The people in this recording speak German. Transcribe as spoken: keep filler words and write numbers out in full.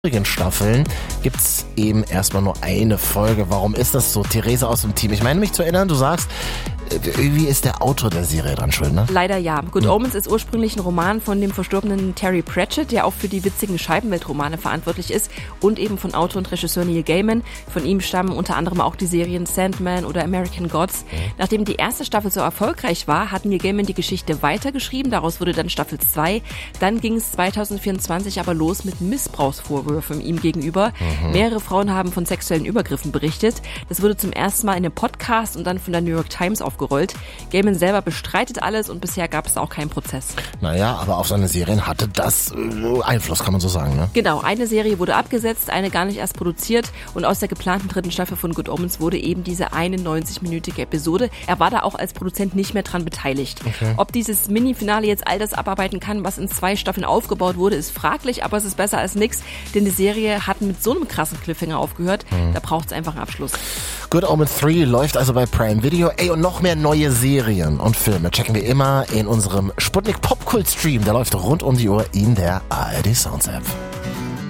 übrigen Staffeln gibt's eben erstmal nur eine Folge. Warum ist das so? Theresa aus dem Team. Ich meine mich zu erinnern, du sagst, irgendwie ist der Autor der Serie dran schuld, ne? Leider ja. Good Ja. Omens ist ursprünglich ein Roman von dem verstorbenen Terry Pratchett, der auch für die witzigen Scheibenweltromane verantwortlich ist, und eben von Autor und Regisseur Neil Gaiman. Von ihm stammen unter anderem auch die Serien Sandman oder American Gods. Mhm. Nachdem die erste Staffel so erfolgreich war, hat Neil Gaiman die Geschichte weitergeschrieben. Daraus wurde dann Staffel zwei. Dann ging es zwanzig vierundzwanzig aber los mit Missbrauchsvorwürfen ihm gegenüber. Mhm. Mehrere Frauen haben von sexuellen Übergriffen berichtet. Das wurde zum ersten Mal in einem Podcast und dann von der New York Times aufgerollt. Gaiman selber bestreitet alles und bisher gab es auch keinen Prozess. Naja, aber auf seine Serien hatte das äh, Einfluss, kann man so sagen, ne? Genau, eine Serie wurde abgesetzt, eine gar nicht erst produziert, und aus der geplanten dritten Staffel von Good Omens wurde eben diese einundneunzig-minütige Episode. Er war da auch als Produzent nicht mehr dran beteiligt. Okay. Ob dieses Mini-Finale jetzt all das abarbeiten kann, was in zwei Staffeln aufgebaut wurde, ist fraglich, aber es ist besser als nix, denn die Serie hat mit so einem krassen Cliffhanger aufgehört. Hm. Da braucht es einfach einen Abschluss. Good Omens drei läuft also bei Prime Video. Ey, und noch mehr neue Serien und Filme checken wir immer in unserem Sputnik Popkult Stream. Der läuft rund um die Uhr in der A R D Sounds App.